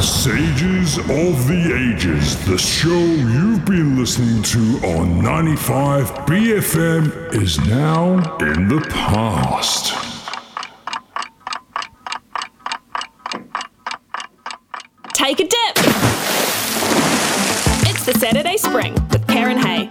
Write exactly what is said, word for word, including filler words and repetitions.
Sages of the Ages, the show you've been listening to on ninety-five B F M is now in the past. Take a dip! It's the Saturday Spring with Karen Hay.